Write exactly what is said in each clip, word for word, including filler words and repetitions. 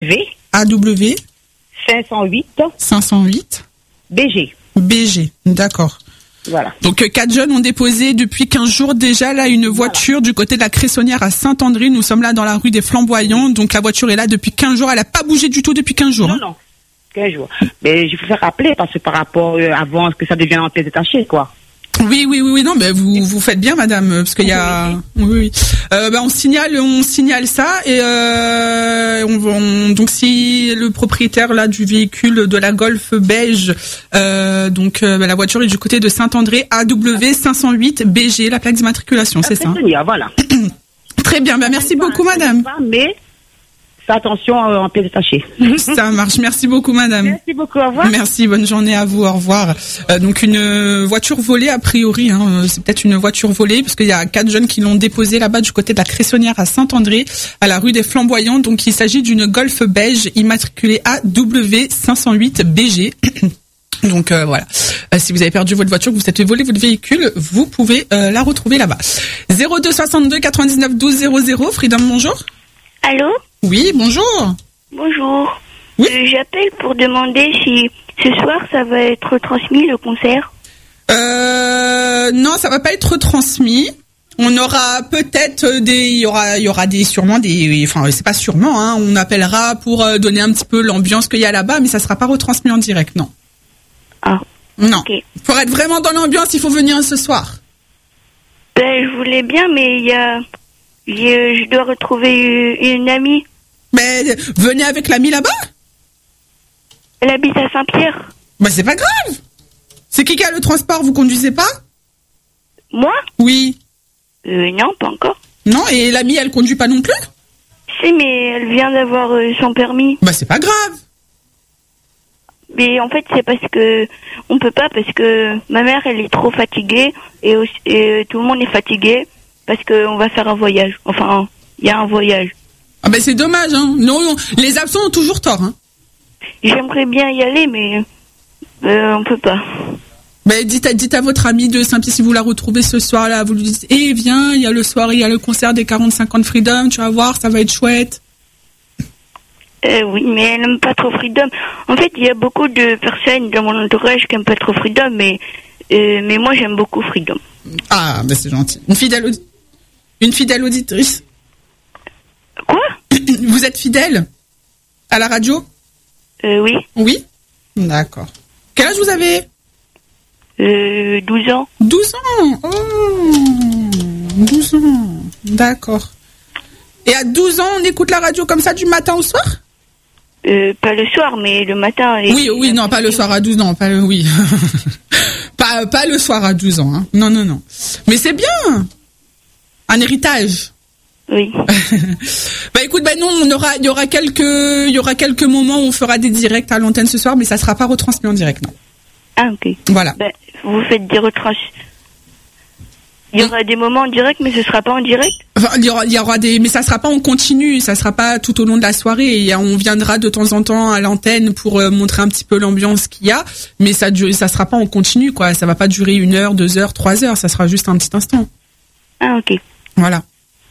W. A W. cinq cent huit. cinq cent huit. B G. B G, d'accord. Voilà. Donc, euh, quatre jeunes ont déposé depuis quinze jours déjà là une voiture voilà. du côté de la Cressonnière à Saint-André. Nous sommes là dans la rue des Flamboyants. Donc, la voiture est là depuis quinze jours. Elle n'a pas bougé du tout depuis quinze jours. Non, hein. non. quinze jours. Mais je vous faire rappeler parce que par rapport euh, avant que ça devienne en pièces détachées, quoi. Oui, oui, oui, oui, non, mais vous vous faites bien, madame, parce qu'il y a, oui, oui. Euh, bah, on signale, on signale ça et euh, on, on, donc si le propriétaire là du véhicule de la Golf beige, euh, donc euh, bah, la voiture est du côté de Saint-André, A W cinq cent huit B G, la plaque d'immatriculation, c'est ça. Hein. Voilà. Très bien, bah, merci beaucoup, madame. Mais attention euh, en pièces détachées. Ça marche. Merci beaucoup, madame. Merci beaucoup. Au revoir. Merci. Bonne journée à vous. Au revoir. Euh, donc une euh, voiture volée a priori. Hein, c'est peut-être une voiture volée parce qu'il y a quatre jeunes qui l'ont déposée là-bas du côté de la Cressonnière à Saint-André, à la rue des Flamboyants. Donc il s'agit d'une Golf beige immatriculée A W cinq cent huit B G. Donc euh, voilà. Euh, si vous avez perdu votre voiture, que vous êtes volé votre véhicule, vous pouvez euh, la retrouver là-bas. zéro deux soixante-deux quatre-vingt-dix-neuf douze zéro zéro. Freedom, bonjour. Allô? Oui, bonjour. Bonjour. Oui. Euh, j'appelle pour demander si ce soir ça va être transmis le concert. Euh, non, ça va pas être retransmis. On aura peut-être des, il y aura, il y aura des, sûrement des, enfin c'est pas sûrement, hein, on appellera pour donner un petit peu l'ambiance qu'il y a là-bas, mais ça sera pas retransmis en direct, non. Ah. Non. Okay. Pour être vraiment dans l'ambiance, il faut venir ce soir. Ben je voulais bien, mais il y a, je dois retrouver une amie. Mais venez avec l'amie là-bas. Elle habite à Saint-Pierre. Bah c'est pas grave. C'est qui qui a le transport, vous conduisez pas? Moi? Oui. Euh, non, pas encore. Non, et l'amie elle conduit pas non plus? Si, mais elle vient d'avoir euh, son permis. Bah c'est pas grave. Mais en fait c'est parce que on peut pas, parce que ma mère elle est trop fatiguée et, aussi, et tout le monde est fatigué parce qu'on va faire un voyage. Enfin, il y a un voyage. Ah ben c'est dommage, hein. Non, non, les absents ont toujours tort, hein. J'aimerais bien y aller, mais euh, on peut pas. Ben dites à, dites à votre amie de Saint-Pierre si vous la retrouvez ce soir-là, vous lui dites, eh viens, il y a le soir, il y a le concert des quarante-cinq ans de Freedom, tu vas voir, ça va être chouette. Euh, oui, mais elle n'aime pas trop Freedom. En fait, il y a beaucoup de personnes dans mon entourage qui n'aiment pas trop Freedom, mais euh, mais moi j'aime beaucoup Freedom. Ah, ben c'est gentil. Une fidèle, audi- une fidèle auditrice. Quoi? Vous êtes fidèle à la radio? Euh, oui. Oui. D'accord. Quel âge vous avez? Euh, douze ans. douze ans. Oh, douze ans. D'accord. Et à douze ans, on écoute la radio comme ça du matin au soir? Euh, pas le soir, mais le matin. Et... Oui, oui, non, pas le soir à douze ans, pas le, oui. pas, pas le soir à douze ans, hein. Non, non, non. Mais c'est bien. Un héritage. Oui. Bah écoute, bah non, on aura, il y aura quelques, il y aura quelques moments où on fera des directs à l'antenne ce soir, mais ça sera pas retransmis en direct, non. Ah, ok. Voilà. Ben, vous faites des retrans... Il y aura des moments en direct, mais ce sera pas en direct? Enfin, il y aura, il y aura des, mais ça sera pas en continu, ça sera pas tout au long de la soirée. Et on viendra de temps en temps à l'antenne pour euh, montrer un petit peu l'ambiance qu'il y a, mais ça, ça sera pas en continu, quoi. Ça va pas durer une heure, deux heures, trois heures. Ça sera juste un petit instant. Ah, ok. Voilà.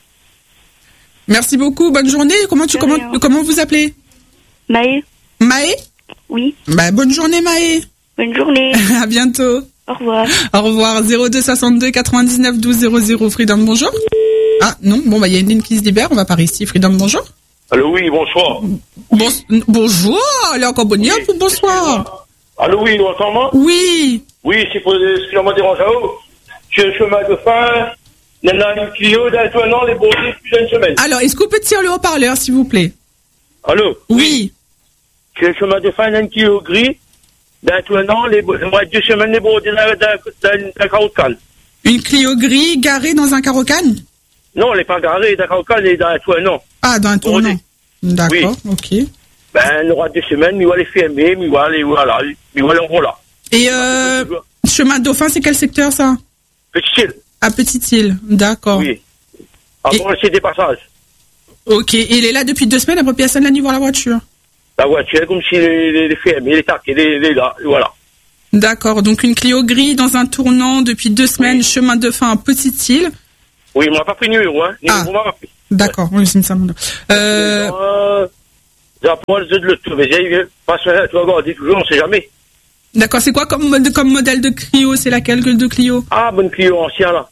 Merci beaucoup. Bonne journée. Comment tu, comment, comment vous appelez? Maë. Maë? Oui. Bah, bonne journée, Maë. Bonne journée. À bientôt. Au revoir. Au revoir. zéro deux soixante-deux quatre-vingt-dix-neuf douze zéro zéro. Freedom, bonjour. Ah, non. Bon, bah, il y a une ligne qui se libère. On va par ici. Freedom, bonjour. Allô, oui, bonsoir. Bon, bonjour. Allez, encore bonne nuit, oui, bonsoir. Allô, oui, entends-moi? Oui. Oui, c'est pour, excusez-moi, dérange à vous. Je suis le chemin de fin. Il y en a une Clio d'un an, les bordés plus d'une semaine. Alors, est-ce qu'on peut tirer le haut-parleur, s'il vous plaît? Allô? Oui. Je suis le chemin de fin d'un Clio gris. D'un an, les deux semaines, les bordés d'un Carocane. Une Clio gris garée dans un Carocane? Non, elle n'est pas garée d'un Carocane, elle est dans un tournant. Ah, dans un tournant. D'accord, oui. Ok. Ben, on aura deux semaines, mais on va les fermer, mais voilà, voilà, mais voilà, voilà. Et euh, chemin de Dauphin, c'est quel secteur, ça? Petite-Île. À Petite-Île, d'accord. Oui. Avant, c'est des passages. Ok, et il est là depuis deux semaines, après personne n'a ni voir la voiture? La voiture, comme si les fermée, les taquets, les là, voilà. D'accord, donc une Clio gris dans un tournant depuis deux semaines, oui. Chemin de Dauphin à Petite-Île. Oui, il m'a pas pris numéro, hein. Ah, d'accord, oui, c'est ça. Euh... Euh, J'apprends de le tout, mais j'ai pas ça, tu vas regarder toujours, on sait jamais. D'accord, c'est quoi comme, mode- comme modèle de Clio? C'est laquelle de Clio? Ah, bonne Clio ancien, là.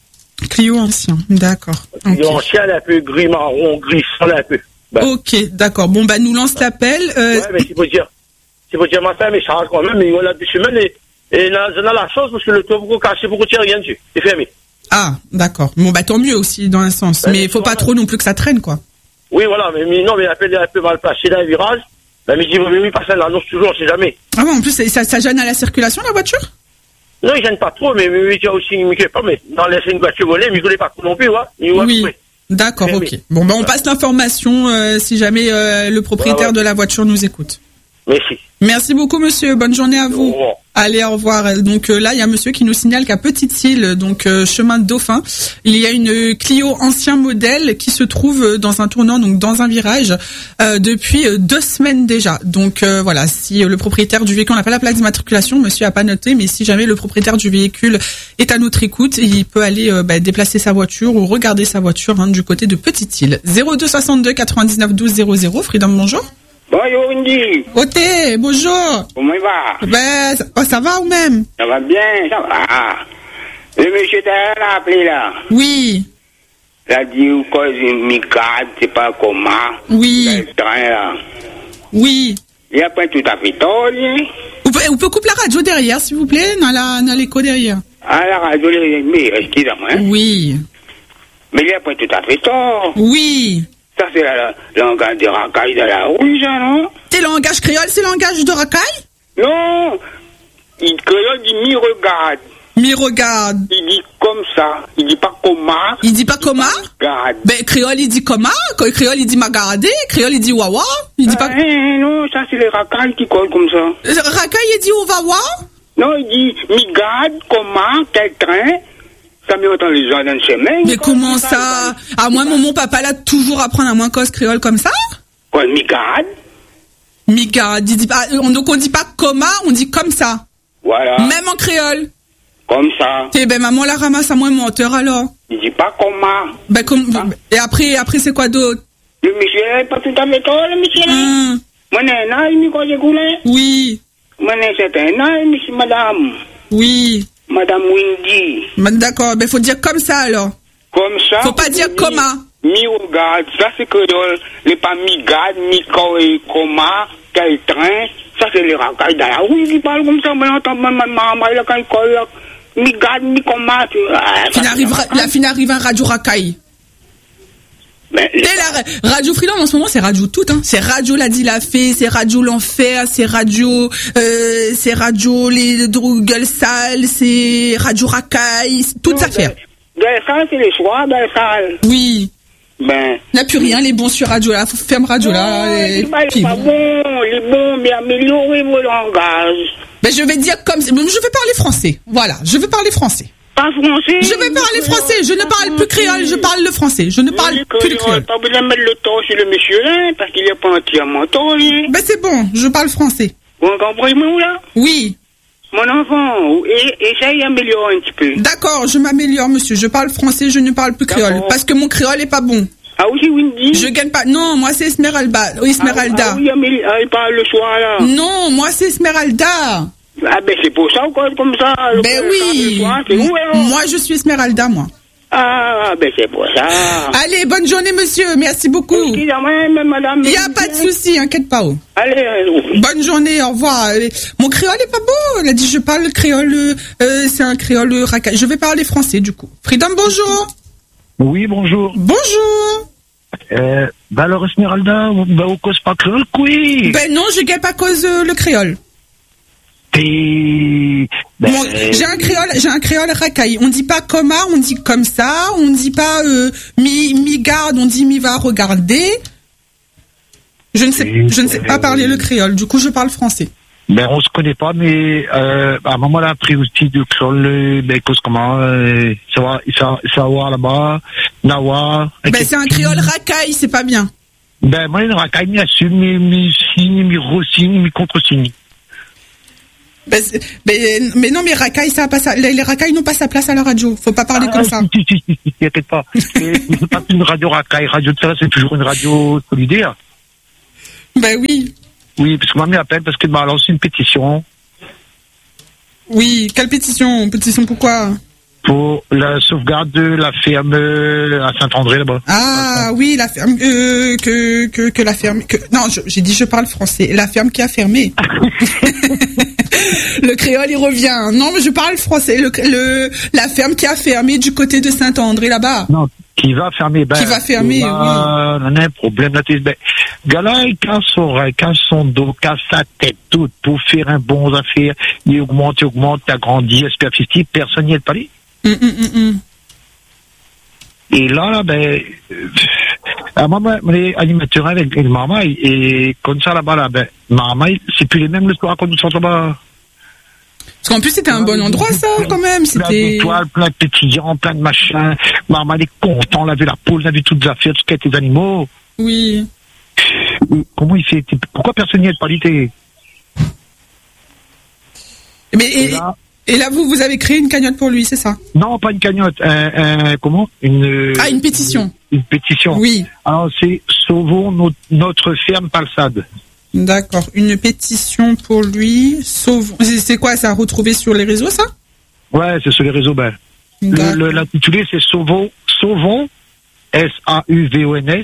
Clio ancien, d'accord. Clio Ok, ancien, elle est un peu gris marron, gris sale un peu. Ben, Ok, d'accord. Bon, bah, nous lance l'appel. Euh, ouais, mais s'il faut dire, s'il faut dire ma femme, il charge quand même, mais il a deux semaines et, et là, on a la chance parce que le toit beaucoup caché, beaucoup de rien dessus. C'est fermé. Ah, d'accord. Bon, bah, tant mieux aussi, dans un sens. Ben, Mais il faut pas voilà. trop non plus que ça traîne, quoi. Oui, voilà, mais, mais non, mais elle est un peu mal placée dans le virage. Ben, mais il dit, mais oui, parce qu'elle l'annonce toujours, on sait jamais. Ah ouais, en plus, ça, ça gêne à la circulation, la voiture? Non, il gêne pas trop, mais, mais, mais il y a aussi, il ne pas, mais dans les, c'est une voiture volée, mais il ne connaît pas trop non plus, ouais. Il voit Oui. couper. D'accord, Oui, ok. oui. Bon, bah, on passe l'information euh, si jamais euh, le propriétaire Ouais, ouais. de la voiture nous écoute. Merci. Merci beaucoup, monsieur. Bonne journée à vous. Au revoir. Allez, au revoir. Donc euh, là, il y a un monsieur qui nous signale qu'à Petite-Île, donc euh, chemin de Dauphin, il y a une Clio ancien modèle qui se trouve euh, dans un tournant, donc dans un virage, euh, depuis euh, deux semaines déjà. Donc euh, voilà, si euh, le propriétaire du véhicule, on n'a pas la plaque d'immatriculation, monsieur a pas noté, mais si jamais le propriétaire du véhicule est à notre écoute, il peut aller euh, bah, déplacer sa voiture ou regarder sa voiture hein, du côté de Petite-Île. zéro deux soixante-deux quatre-vingt-dix-neuf douze zéro zéro. Freedom, bonjour. Bonjour Wendy, Oté, bonjour. comment il va? Ben, ça, oh, ça va ou même? Ça va bien, ça va. Le monsieur t'a appelé là. Oui, Il a dit cause une migade, c'est pas comment. oui, Le train là. oui. Il a pas tout à fait tort, lui. On peut, on peut couper la radio derrière, s'il vous plaît, dans la, dans l'écho derrière. À la radio, mais excusez-moi. Hein. Oui, Mais il a pas tout à fait tort. oui. Ça, c'est la la langage de racaille de la rue, ça, non? C'est langage créole, c'est langage de racaille? Non! Il créole dit mi regarde. Mais regarde, Il dit comme ça. Il dit pas comment. il dit pas comment? Regarde. Ben, créole, il dit comment? Quand créole, il dit magarder, créole, il dit wawa. Il dit pas... Ah, hein, non, ça, c'est les racailles qui collent comme ça. Racaille, il dit wawa? Non, il dit, mi garde, comment, quel train, ça me entend les gens dans le chemin. Mais comment ça? À moi, mon, mon papa, là, toujours apprendre à moins cause créole comme ça? Quoi, mi garde? Migarde, il dit pas, on, donc on dit pas comment, on dit comme ça. Voilà, Même en créole. comme ça. Eh ben, maman la ramasse à moi menteur alors. Il dit pas comment. Ben, comme, et après, après, c'est quoi d'autre? Le monsieur est pas tout à fait tort, le monsieur. Hum, Moi, n'est un il me j'ai coulé. oui, Moi, n'est c'est un âge, monsieur, madame. oui. Madame Wendy. Ben, d'accord, ben, faut dire comme ça alors. Comme ça. Faut pas dire mi- comment. Mi regarde, ça c'est créole. Les pas mi garde, mi comment, quel train. Ça c'est les racailles dans la rue qui parlent comme ça. Mais j'entends ma maman, là, quand il colle, là. Mi garde, mi comment. tu- Ah, Fin ça, arrive, c'est la fin arrive un radio racaille. Mais, Et la Radio Freedom en ce moment c'est Radio Tout hein. C'est Radio La Dit La Fait, c'est Radio L'Enfer, c'est Radio euh, c'est Radio Les Gueules Sales, c'est Radio Racaille, c'est toutes non, affaires. Dans les salles, c'est les soirs, dans les salles. Oui. Ben. Il n'y a plus rien, les bons sur Radio là, faut ferme Radio là. Non, et- c'est pas, puis- c'est pas bon, les bons, mais améliorez vos langages. Ben je vais dire comme je vais parler français. Voilà, je vais parler français. Pas français. Je vais parler français, je ne parle plus créole, je parle le français. Je ne parle plus le créole. Pas besoin de mettre le tort sur le monsieur là, parce qu'il n'est pas entièrement tort, lui. Ben c'est bon, je parle français. Vous comprenez, là? Oui. Mon enfant, et- essaye d'améliorer un petit peu. D'accord, je m'améliore monsieur, je parle français, je ne parle plus créole D'accord. parce que mon créole est pas bon. Ah oui, c'est Wendy? Je gagne pas. Non, moi c'est Esmeralda. Ah, Esmeralda. ah oui, Amélie, ah, il parle le soir, là. Non, moi c'est Esmeralda. Ah ben c'est pour ça, quoi, comme ça. le- Ben le oui. soir, c'est où, alors? Moi je suis Esmeralda, moi. Ah, ben c'est pour ça. Allez, bonne journée monsieur, merci beaucoup. Excusez-moi, mais madame. Il y a pas de souci, inquiète pas. oh. Allez, allez. Bonne journée, au revoir. Euh, Mon créole est pas beau. Elle a dit je parle le créole, euh, euh, c'est un créole euh, racaille. Je vais parler français du coup. Freedom, bonjour. Oui, bonjour. Bonjour. Euh, bah alors, Esmeralda, bah, on cause pas créole, oui. Ben non, je gagne pas à cause euh, le créole. T'es... Ben, Mon- j'ai un créole, j'ai un créole racaille. On dit pas comment, on dit comme ça. On dit pas euh, mi mi garde, on dit mi va regarder. Je ne sais, je ne sais pas parler le créole. Du coup, je parle français. ben, on se connaît pas, mais euh, à un moment, là, après aussi de créole, euh, ben, cause comment, euh, ça va, ça, ça va là-bas, Nawa. Ben c'est un créole racaille, c'est pas bien. Ben, moi, il y a un mi assume, mi, mi signe, mi re-signe, mi contre-signe. Ben, c'est- ben, mais non, mais racaille, ça a pas sa, les, les racailles n'ont pas sa place à la radio. Faut pas parler Ah, comme ça. Si, si, si, si, t'inquiète pas. C'est c'est pas une radio racaille, radio de ça, c'est toujours une radio solidaire. Ben oui. Oui, parce que mamie appelle parce qu'elle m'a lancé une pétition. Oui, quelle pétition? Pétition pourquoi? Pour la sauvegarde de la ferme euh, à Saint-André là-bas. Ah oui, la ferme euh, que, que que la ferme que non, je- j'ai dit je parle français. La ferme qui a fermé. Le créole il revient. Non, mais je parle français. Le, le la ferme qui a fermé du côté de Saint-André là-bas. Non, qui va fermer. Ben, Qui va fermer, là, on a un problème là. Ben, gars-là, il casse son oreille, casse son dos, casse sa tête toute pour faire un bon affaire. Il augmente, il augmente, il agrandit, espère fifty, personne n'y est pas allé. Hum, hum, hum, hum. Et là, là, ben, euh, à moi, moi, les animateurs avec le marmaille, et comme ça, là-bas, là, ben, marmaille, c'est plus les mêmes le soir qu'on nous sort là-bas. Parce qu'en plus c'était un bon endroit ça quand même. Plein C'était. d'étoiles, plein de pétillants, plein de machins. Marmaille est content, on a vu la poule, on a vu toutes les affaires, tout ce qui est des animaux. Oui. Euh, Comment il fait? Pourquoi personne n'y est pas allé? Mais et, Et là- et là vous vous avez créé une cagnotte pour lui, c'est ça? Non, pas une cagnotte. Un, un- comment une, Ah, une pétition. Une, une pétition. Oui. Alors, c'est Sauvons notre, notre ferme Palsade. D'accord. Une pétition pour lui. Sauvons. C'est c'est quoi ça? À retrouver sur les réseaux ça? Ouais, c'est sur les réseaux. Ben. Le, D'accord. le, l'intitulé, c'est Sauvons, Sauvons, S A U V O N S,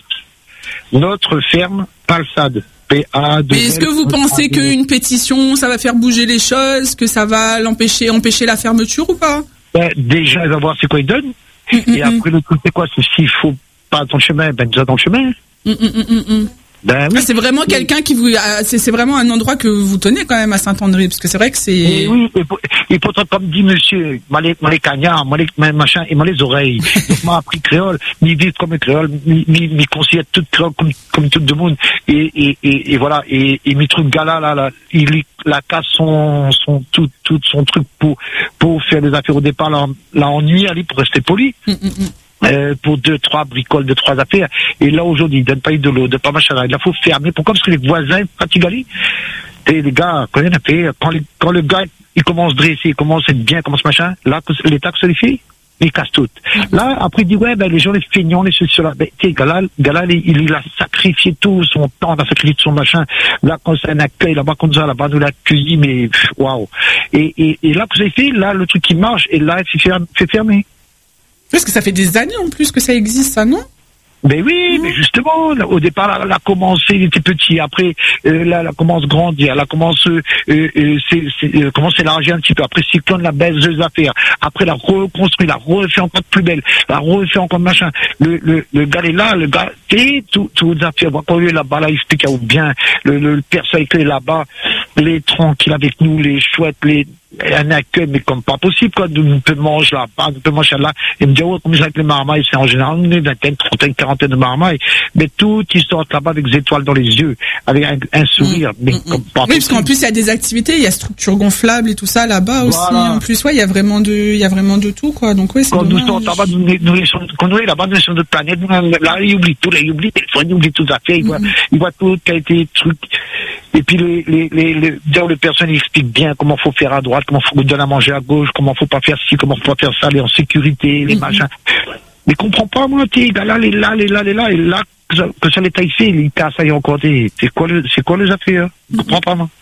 notre ferme Palsade. P A deux L. Mais est-ce que vous pensez qu'une pétition, ça va faire bouger les choses, que ça va l'empêcher, empêcher la fermeture ou pas? Ben, déjà, il va voir c'est quoi il donne. Mm, mm, Et après, le truc, c'est quoi? C'est s'il faut pas dans le chemin, ben, déjà dans le chemin. mm, mm, mm, mm, mm. Ben, oui. Ah, c'est vraiment quelqu'un qui vous, ah, c'est c'est vraiment un endroit que vous tenez quand même à Saint-André, parce que c'est vrai que c'est. Et oui, et, pour- et pourtant, comme dit monsieur, moi les, moi les cagnards, moi les moi, machin, et moi les oreilles. Donc, moi, appris créole, ni vivre comme un créole, ni, ni, ni conseiller tout créole comme, comme tout le monde. Et, et, et, et voilà, et, et mes trucs gars là, là, là, il la casse son, son, tout, tout son truc pour, pour faire des affaires au départ, là, là, ennuyé, allez, pour rester poli. Mm, mm, mm. Euh, pour deux, trois bricoles, deux, trois affaires. Et là, aujourd'hui, ils donnent pas de l'eau, de pas machin. Il faut fermer. Pourquoi? Parce que les voisins, fatiguent aller. Et les gars, quand, il y en a fait, quand, les, quand le gars, il commence à dresser, il commence à être bien, commence machin, là, l'État, que ça les fait, il casse tout. Là, après, il dit, ouais, ben, les gens, les feignants, les ceci, cela. Ben, tu sais, gars, là, gars, là, il, il a sacrifié tout son temps, il a sacrifié tout son machin. Là, quand c'est un accueil, là-bas, comme ça, là-bas, nous l'a accueilli, mais, waouh. Et, et, et là, que ça fait, là, le truc qui marche, et là, il fait, fait fermer. Parce que ça fait des années en plus que ça existe, ça, non? Ben oui, mais justement, là, au départ, elle a commencé, il était petit. Après, euh, là, elle a commencé à grandir. Elle a commencé, euh, euh, c'est, c'est, euh, commencé à élargir un petit peu. Après, Cyclone, la baisse des affaires. Après, la reconstruit, la refait encore plus belle, la refait encore machin. Le, le, le gars est là, le gars, et tout, tout les affaires. Bon, quand il est là-bas, là, il explique où bien. Le, le, le personne qui est là-bas, les tranquilles avec nous, les chouettes, les, un accueil, mais comme pas possible, quoi. Nous peut manger là-bas, nous peut manger là. Il me dit, oh, comme ça avec les marmailles, c'est en général, une vingtaine, trentaine, quarantaine de marmailles. Mais tout, ils sortent là-bas avec des étoiles dans les yeux, avec un, un sourire, mais Mm, comme mm. pas Oui, parce possible. qu'en plus il y a des activités, il y a structure gonflable et tout ça là-bas aussi. Voilà. En plus, ouais, il y a vraiment de, il y a vraiment de tout, quoi. Donc ouais, c'est Quand nous dommage. sommes là-bas, nous, nous, nous sommes- quand nous sommes là-bas, nous sommes sur notre planète, nous, là, il oublie tout, là, il oublie le téléphone, il oublie toutes les affaires, il voit, il voit tout, qui a été truc. Et puis, les, les, les, les, d'ailleurs, les personnes, ils expliquent bien comment faut faire à droite, comment faut donner à manger à gauche, comment faut pas faire ci, comment faut pas faire ça, les en sécurité, les machins. Mais comprends pas, moi, tu sais, là, les là, les là, les là, et là, que ça, que ça les taille fait, les casse, ça y est encore, t'es- c'est quoi le, c'est quoi les affaires? Je comprends pas, moi.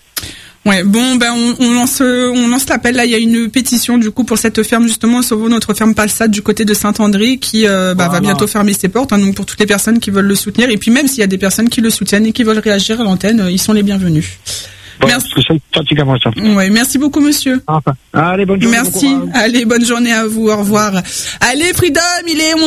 Ouais, bon, ben on, on lance, euh, on lance l'appel. Là, il y a une pétition du coup pour cette ferme justement, Sauvons notre ferme Palsade du côté de Saint-André, qui euh, bah, va Voilà. bientôt fermer ses portes. Hein, donc pour toutes les personnes qui veulent le soutenir, et puis même s'il y a des personnes qui le soutiennent et qui veulent réagir à l'antenne, euh, ils sont les bienvenus. Bon, Merci. parce que ça fatigue à moi, ça. Ouais, merci beaucoup, monsieur. Enfin. Allez, bonne journée. bon Merci. courage. Allez, bonne journée à vous. Au revoir. Allez, Freedom, il est